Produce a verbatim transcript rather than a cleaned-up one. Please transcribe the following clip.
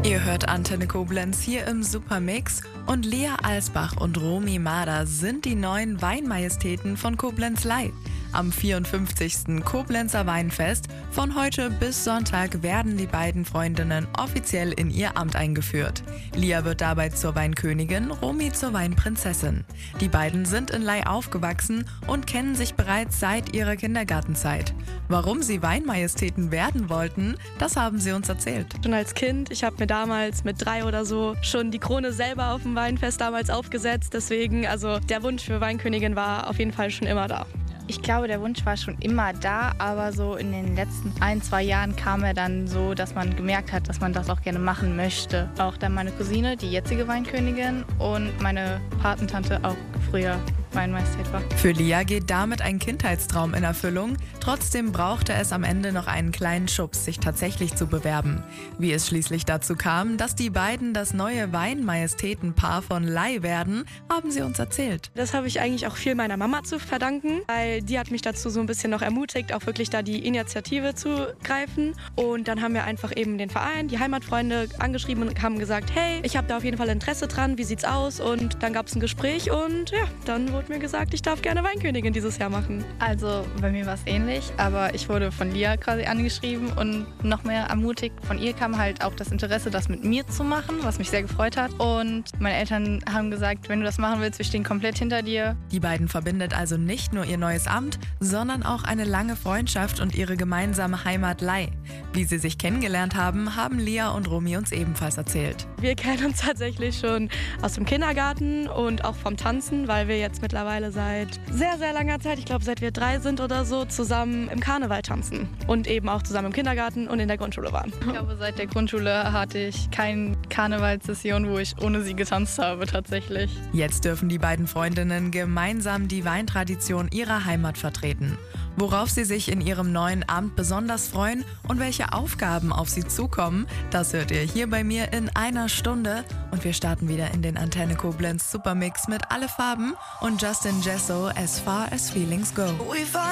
Ihr hört Antenne Koblenz hier im Supermix und Lea Alsbach und Romy Mader sind die neuen Weinmajestäten von Koblenz Ley. Am vierundfünfzigsten Koblenzer Weinfest von heute bis Sonntag werden die beiden Freundinnen offiziell in ihr Amt eingeführt. Lea wird dabei zur Weinkönigin, Romy zur Weinprinzessin. Die beiden sind in Ley aufgewachsen und kennen sich bereits seit ihrer Kindergartenzeit. Warum sie Weinmajestäten werden wollten, das haben sie uns erzählt. Schon als Kind, ich habe mir damals mit drei oder so schon die Krone selber auf dem Weinfest damals aufgesetzt. Deswegen, also der Wunsch für Weinkönigin war auf jeden Fall schon immer da. Ich glaube, der Wunsch war schon immer da, aber so in den letzten ein, zwei Jahren kam er dann so, dass man gemerkt hat, dass man das auch gerne machen möchte. Auch dann meine Cousine, die jetzige Weinkönigin, und meine Patentante auch früher Weinmajestät war. Für Lea geht damit ein Kindheitstraum in Erfüllung. Trotzdem brauchte es am Ende noch einen kleinen Schubs, sich tatsächlich zu bewerben. Wie es schließlich dazu kam, dass die beiden das neue Weinmajestätenpaar von Ley werden, haben sie uns erzählt. Das habe ich eigentlich auch viel meiner Mama zu verdanken, weil die hat mich dazu so ein bisschen noch ermutigt, auch wirklich da die Initiative zu greifen. Und dann haben wir einfach eben den Verein, die Heimatfreunde angeschrieben und haben gesagt, hey, ich habe da auf jeden Fall Interesse dran, wie sieht's aus? Und dann gab es ein Gespräch und ja, dann wurde mir gesagt, ich darf gerne Weinkönigin dieses Jahr machen. Also bei mir war es ähnlich, aber ich wurde von Lea quasi angeschrieben und noch mehr ermutigt. Von ihr kam halt auch das Interesse, das mit mir zu machen, was mich sehr gefreut hat. Und meine Eltern haben gesagt, wenn du das machen willst, wir stehen komplett hinter dir. Die beiden verbindet also nicht nur ihr neues Amt, sondern auch eine lange Freundschaft und ihre gemeinsame Heimat Ley. Wie sie sich kennengelernt haben, haben Lea und Romy uns ebenfalls erzählt. Wir kennen uns tatsächlich schon aus dem Kindergarten und auch vom Tanzen, weil wir jetzt mittlerweile seit sehr, sehr langer Zeit, ich glaube seit wir drei sind oder so, zusammen im Karneval tanzen und eben auch zusammen im Kindergarten und in der Grundschule waren. Ich glaube, seit der Grundschule hatte ich keine Karnevalssession, wo ich ohne sie getanzt habe tatsächlich. Jetzt dürfen die beiden Freundinnen gemeinsam die Weintradition ihrer Heimat vertreten. Worauf sie sich in ihrem neuen Amt besonders freuen und welche Aufgaben auf sie zukommen, das hört ihr hier bei mir in einer Stunde. Und wir starten wieder in den Antenne Koblenz Supermix mit Alle Farben und Justin Jesso, As Far As Feelings Go.